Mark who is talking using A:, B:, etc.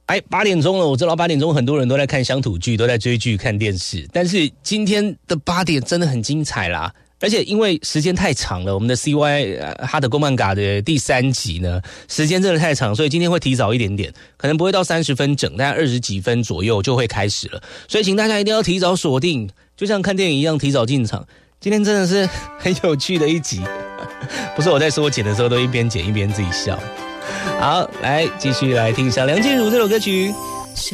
A: 8点钟了，我知道8点钟很多人都在看乡土剧，都在追剧、看电视。但是今天的8点真的很精彩啦，而且因为时间太长了，我们的 CY 哈德公曼嘎的第3集呢，时间真的太长，所以今天会提早一点点，可能不会到30分整，大概20几分左右就会开始了。所以请大家一定要提早锁定，就像看电影一样提早进场。今天真的是很有趣的一集，不是我在说我剪的时候都一边剪一边自己笑。好，来继续来听一下梁静茹这首歌曲。